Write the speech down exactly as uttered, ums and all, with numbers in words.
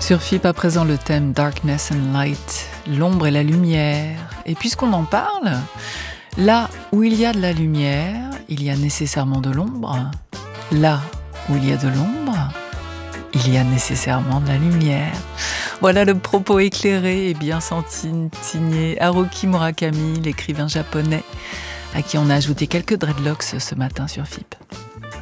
Sur F I P, à présent, le thème Darkness and Light, l'ombre et la lumière. Et puisqu'on en parle, là où il y a de la lumière, il y a nécessairement de l'ombre. Là où il y a de l'ombre, il y a nécessairement de la lumière. Voilà le propos éclairé et bien senti, signé Haruki Murakami, l'écrivain japonais, à qui on a ajouté quelques dreadlocks ce matin sur F I P.